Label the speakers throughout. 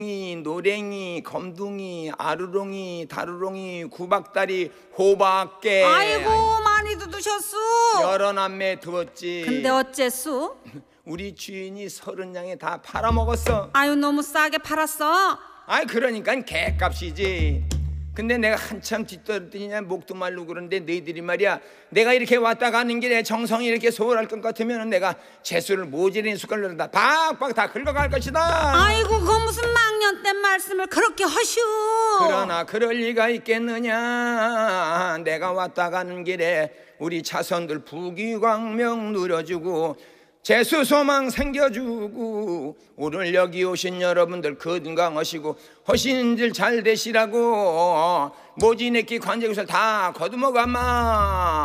Speaker 1: 노랭이, 검둥이, 아르롱이, 다루롱이, 구박다리, 호박깨.
Speaker 2: 아이고 많이도 드셨수.
Speaker 1: 여러 남매 두었지.
Speaker 2: 근데 어째수?
Speaker 1: 우리 주인이 30냥에 다 팔아먹었어.
Speaker 2: 아유 너무 싸게 팔았어.
Speaker 1: 아이 그러니까 개값이지. 근데 내가 한참 뒷덜더니 목도 말르고 그러는데 너희들이 말이야, 내가 이렇게 왔다 가는 길에 정성이 이렇게 소홀할 것 같으면 내가 재수를 모질인 숟갈로 다 박박 다 긁어갈 것이다.
Speaker 2: 아이고 그 무슨 망년된 말씀을 그렇게 하시오.
Speaker 1: 그러나 그럴 리가 있겠느냐. 내가 왔다 가는 길에 우리 자손들 부귀광명 누려주고 재수 소망 생겨주고 오늘 여기 오신 여러분들 건강하시고 허신들 잘 되시라고 모지내끼 관제구슬 다 거두먹어마.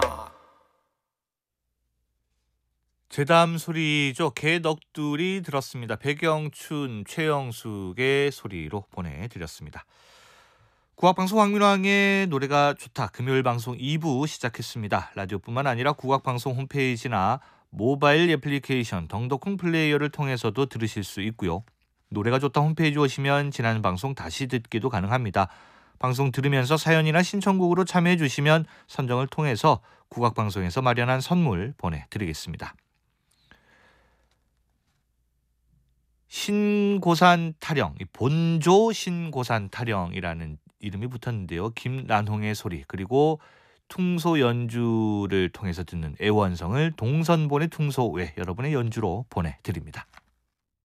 Speaker 3: 제담 소리죠. 개넋두리 들었습니다. 백영춘, 최영숙의 소리로 보내드렸습니다. 국악방송 황민왕의 노래가 좋다. 금요일 방송 2부 시작했습니다. 라디오뿐만 아니라 국악방송 홈페이지나 모바일 애플리케이션 덩덕콩 플레이어를 통해서도 들으실 수 있고요. 노래가 좋다 홈페이지 오시면 지난 방송 다시 듣기도 가능합니다. 방송 들으면서 사연이나 신청곡으로 참여해 주시면 선정을 통해서 국악방송에서 마련한 선물 보내드리겠습니다. 신고산 타령, 본조 신고산 타령이라는 이름이 붙었는데요. 김란홍의 소리 그리고 퉁소 연주를 통해서 듣는 애원성을 동선본의 퉁소외 여러분의 연주로 보내드립니다.